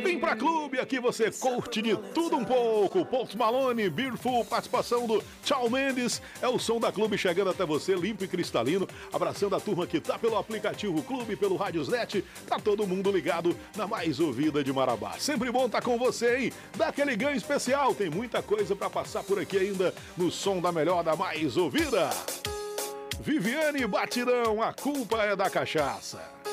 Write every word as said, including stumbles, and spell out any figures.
Vem pra clube, aqui você curte de tudo um pouco. Post Malone, Beerful, participação do Shawn Mendes. É o som da Clube chegando até você, limpo e cristalino. Abraçando a turma que tá pelo aplicativo Clube, pelo Radiosnet. Tá todo mundo ligado na mais ouvida de Marabá. Sempre bom estar com você, hein? Dá aquele ganho especial. Tem muita coisa pra passar por aqui ainda no som da melhor, da mais ouvida. Viviane Batidão, a culpa é da cachaça.